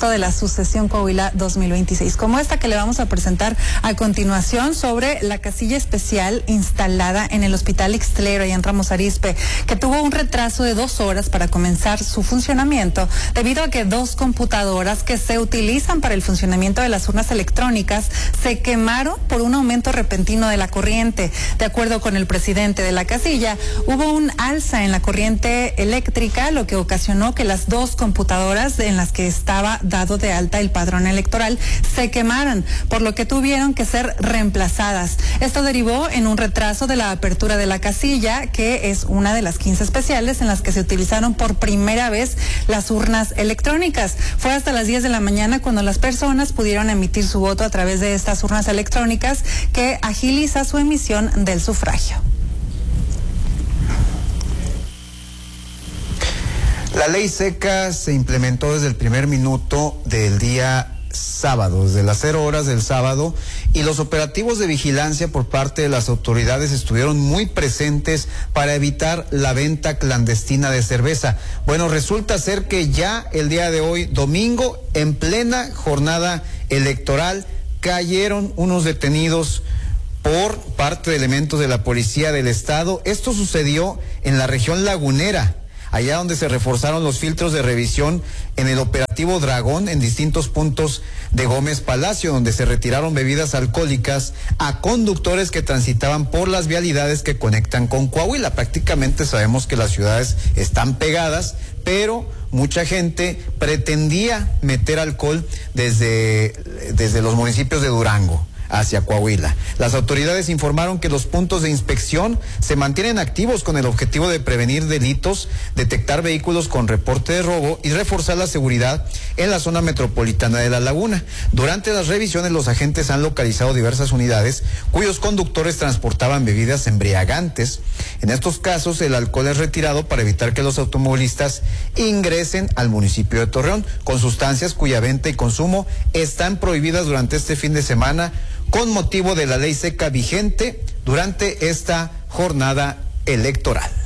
justo de la sucesión Coahuila 2026, como esta que le vamos a presentar a continuación sobre la casilla especial instalada en el Hospital Ixtlero y en Ramos Arizpe, que tuvo un retraso de 2 horas para comenzar su funcionamiento debido a que 2 computadoras que se utilizan para el funcionamiento de las urnas electrónicas se quemaron por un aumento repentino de la corriente. De acuerdo con el presidente de la casilla, hubo un alza en la corriente eléctrica, lo que ocasionó que las 2 computadoras en las que estaba dado de alta el padrón electoral se quemaran, por lo que tuvieron que ser reemplazadas. Esto derivó en un retraso de la apertura de la casilla, que es una de las 15 especiales en las que se utilizaron por primera vez las urnas electrónicas. Fue hasta las 10 de la mañana cuando las personas pudieron emitir su voto a través de estas urnas electrónicas, que agiliza su emisión del sufragio. La ley seca se implementó desde el primer minuto del día sábado, desde las 0 horas del sábado, y los operativos de vigilancia por parte de las autoridades estuvieron muy presentes para evitar la venta clandestina de cerveza. Bueno, resulta ser que ya el día de hoy, domingo, en plena jornada electoral, cayeron unos detenidos por parte de elementos de la Policía del Estado. Esto sucedió en la región lagunera, allá donde se reforzaron los filtros de revisión en el operativo Dragón en distintos puntos de Gómez Palacio, donde se retiraron bebidas alcohólicas a conductores que transitaban por las vialidades que conectan con Coahuila. Prácticamente sabemos que las ciudades están pegadas, pero mucha gente pretendía meter alcohol desde los municipios de Durango hacia Coahuila. Las autoridades informaron que los puntos de inspección se mantienen activos con el objetivo de prevenir delitos, detectar vehículos con reporte de robo y reforzar la seguridad en la zona metropolitana de La Laguna. Durante las revisiones, los agentes han localizado diversas unidades cuyos conductores transportaban bebidas embriagantes. En estos casos, el alcohol es retirado para evitar que los automovilistas ingresen al municipio de Torreón con sustancias cuya venta y consumo están prohibidas durante este fin de semana, con motivo de la ley seca vigente durante esta jornada electoral.